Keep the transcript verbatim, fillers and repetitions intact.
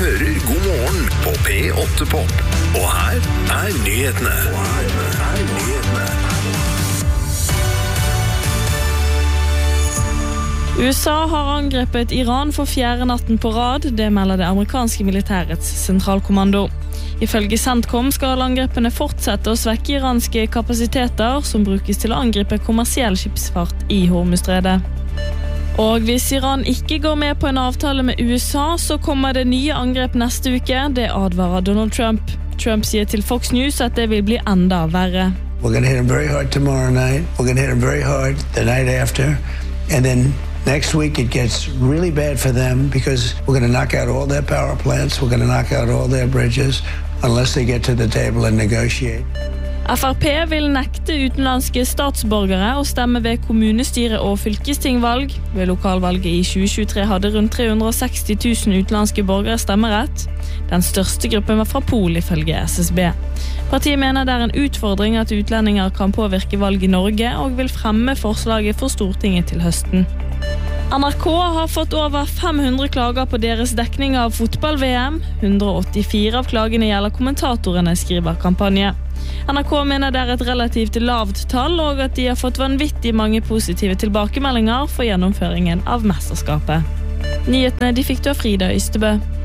hører God morgen på P åtte Pop. Og her er nyhetene. Og her er nyhetene. U S A har angrepet Iran for fjerde natten på rad, det melder det amerikanske militærets sentralkommando. Ifølge CENTCOM skal angrepene fortsette å svekke iranske kapasiteter som brukes til å angripe kommersiell skipsfart i Hormuzstredet. Og hvis Iran ikke går med på en avtale med U S A, så kommer det nye angrep neste uke, det advarer Donald Trump. Trump sier til Fox News at det vil bli enda verre. We're going to hit them very hard tomorrow night. We're going to hit them very hard the night after. And then next week it gets really bad for them because we're going to knock out all their power plants. We're going to knock out all their bridges unless they get to the table and negotiate. F R P vil nekte utenlandske statsborgere å stemme ved kommunestyre- og fylkestingvalg. Ved lokalvalget i tjue tjuetre hadde rundt tre hundre og seksti tusen utenlandske borgere stemmerett. Den største gruppen var fra Polen ifølge S S B. Partiet mener det er en utfordring at utlendinger kan påvirke valg i Norge, og vil fremme forslaget for Stortinget til høsten. N R K har fått over fem hundre klager på deres dekning av fotball-V M. hundre og åttifire av klagene gjelder kommentatorene, skriver kampanje. N R K mener det er et relativt lavt tall, og at de har fått vanvittig mange positive tilbakemeldinger for gjennomføringen av mesterskapet. Nyhetene de fikk du av Frida Ystebø.